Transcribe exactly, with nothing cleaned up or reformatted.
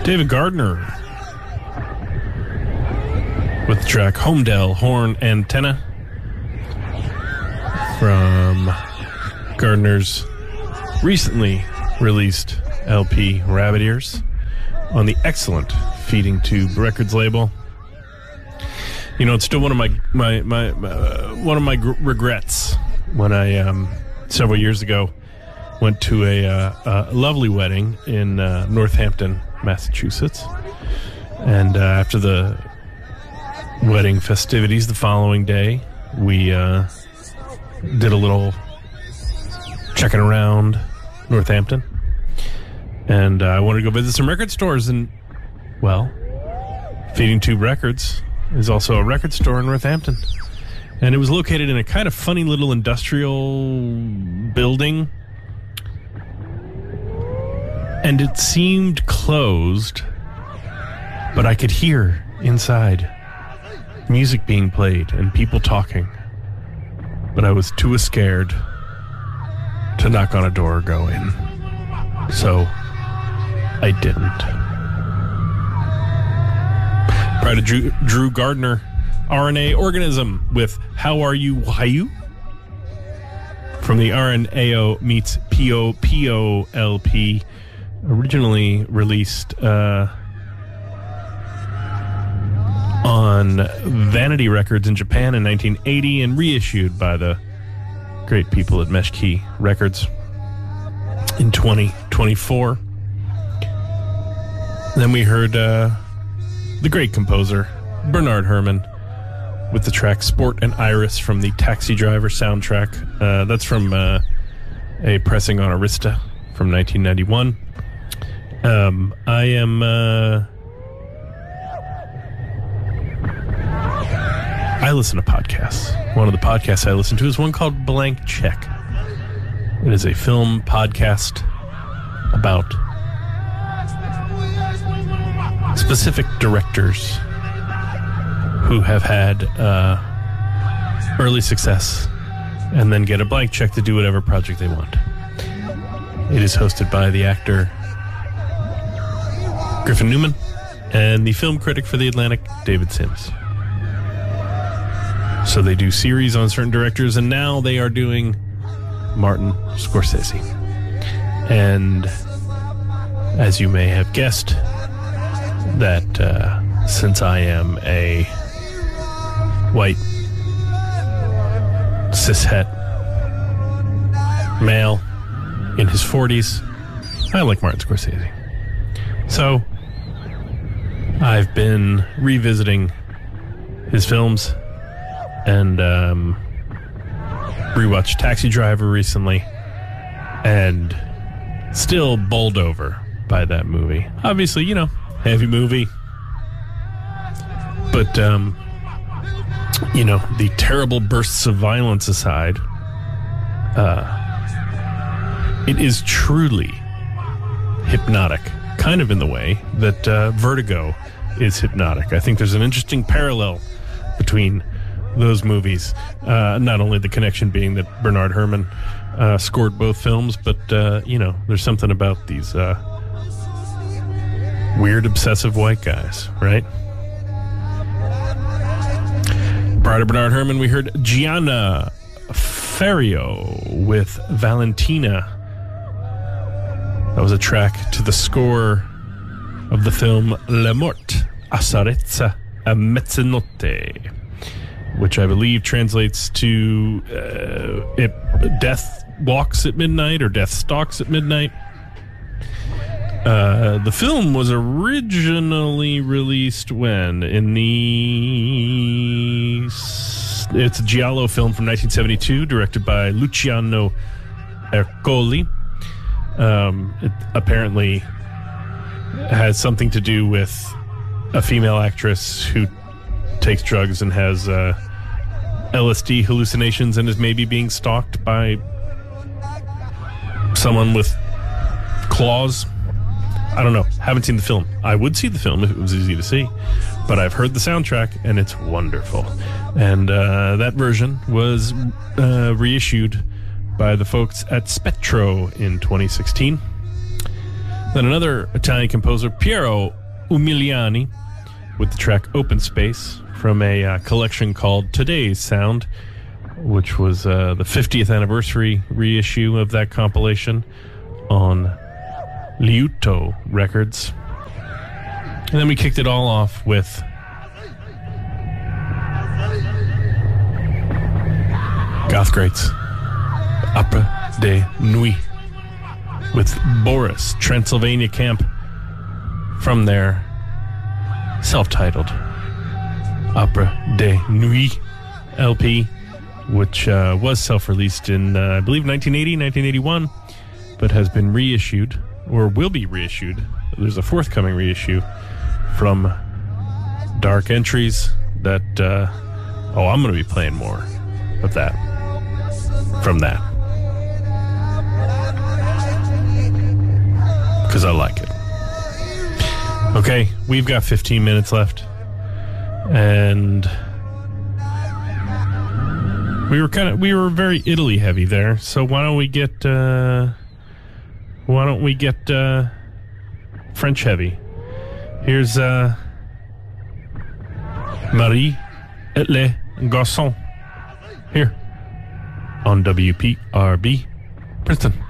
David Gardner with the track Homedale Horn Antenna from Gardner's recently released L P Rabbit Ears on the excellent Feeding Tube Records label. You know, it's still one of my my my uh, one of my gr- regrets when I um, several years ago went to a, uh, a lovely wedding in uh, Northampton, Massachusetts, and uh, after the wedding festivities the following day, we uh, did a little checking around Northampton, and uh, I wanted to go visit some record stores, and well, Feeding Tube Records is also a record store in Northampton, and it was located in a kind of funny little industrial building, and it seemed closed, but I could hear inside music being played and people talking, but I was too scared to knock on a door or go in, so I didn't. Prior to Drew, Drew Gardner, R N A Organism with How Are You, Why You? From the R N A O meets P O P O L P, originally released uh, on Vanity Records in Japan in nineteen eighty and reissued by the great people at Mesh Key Records in twenty twenty-four. Then we heard uh, the great composer Bernard Herrmann with the track Sport and Iris from the Taxi Driver soundtrack. Uh, that's from uh, a pressing on Arista from nineteen ninety-one. Um, I am... Uh, I listen to podcasts. One of the podcasts I listen to is one called Blank Check. It is a film podcast about specific directors who have had uh, early success and then get a blank check to do whatever project they want. It is hosted by the actor Griffin Newman and the film critic for The Atlantic, David Sims. So they do series on certain directors, and now they are doing Martin Scorsese. And as you may have guessed, that uh, since I am a white cishet male in his forties, I like Martin Scorsese. So I've been revisiting his films and um, rewatched Taxi Driver recently, and still bowled over by that movie. Obviously, you know, heavy movie, but um, you know, the terrible bursts of violence aside, uh, it is truly hypnotic, kind of in the way that uh, Vertigo is hypnotic. I think there's an interesting parallel between those movies. Uh, not only the connection being that Bernard Herrmann uh, scored both films, but uh, you know, there's something about these uh, weird, obsessive white guys, right? Prior to Bernard Herrmann, we heard Gianna Ferrio with Valentina. That was a track to the score of the film La Morte Asarezza a Mezzanotte, which I believe translates to uh, it, Death Walks at Midnight or Death Stalks at Midnight. Uh, the film was originally released when? In the... It's a giallo film from nineteen seventy-two, directed by Luciano Ercoli. Um, it apparently has something to do with a female actress who takes drugs and has uh, L S D hallucinations and is maybe being stalked by someone with claws. I don't know. Haven't seen the film. I would see the film if it was easy to see, but I've heard the soundtrack and it's wonderful. And uh, that version was uh, reissued by the folks at Spettro in twenty sixteen. Then another Italian composer, Piero Umiliani with the track Open Space from a uh, collection called Today's Sound, which was uh, the fiftieth anniversary reissue of that compilation on Liuto Records. And then we kicked it all off with Goth Greats, Opera de Nuit, with Boris, Transylvania Camp, from their self-titled Opera de Nuit L P, which uh, was self-released in, uh, I believe, nineteen eighty, nineteen eighty-one, but has been reissued, or will be reissued. There's a forthcoming reissue from Dark Entries that, uh, oh, I'm going to be playing more of that, from that, because I like it. Okay, we've got fifteen minutes left, and we were kind of we were very Italy heavy there. So why don't we get uh, why don't we get uh, French heavy? Here's uh, Marie et les Garçons here on W P R B Princeton.